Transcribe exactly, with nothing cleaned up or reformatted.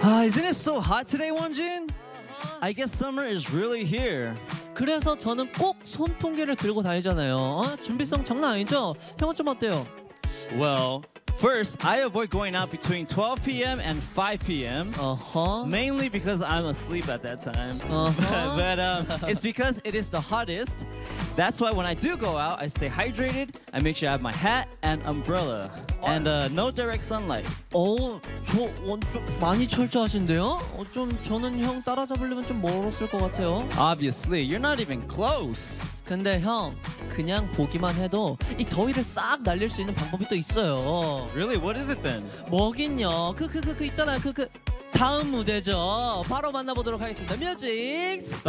Ah, isn't it so hot today, Wonjin? I guess summer is really here. 그래서 저는 꼭 손풍기를 들고 다니잖아요. 어? 준비성 장난 아니죠? 형은 좀 어때요? Well, first, I avoid going out between twelve p m and five p m 어허. Mainly because I'm asleep at that time. Uh-huh. but um, it's because it is the hottest. That's why when I do go out, I stay hydrated. I make sure I have my hat and umbrella. And uh, no direct sunlight. 어, 저 어, 좀 많이 철저하신데요? 어, 좀 저는 형 따라잡으려면 좀 멀었을 것 같아요. Obviously, you're not even close. 근데 형, 그냥 보기만 해도 이 더위를 싹 날릴 수 있는 방법이 또 있어요. Really? What is it then? 뭐긴요? 그 그 그 그 있잖아요. 그 그 다음 무대죠. 바로 만나보도록 하겠습니다. 뮤직